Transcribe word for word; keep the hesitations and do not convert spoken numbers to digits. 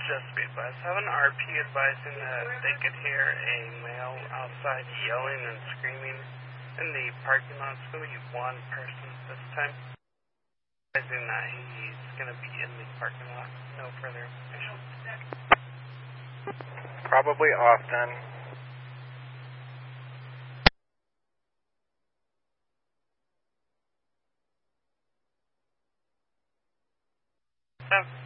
Just be advised. Have an R P advising that they could hear a male outside yelling and screaming in the parking lot. It's going to be one person this time. Advising that he's going to be in the parking lot. No further information. Probably Austin. So.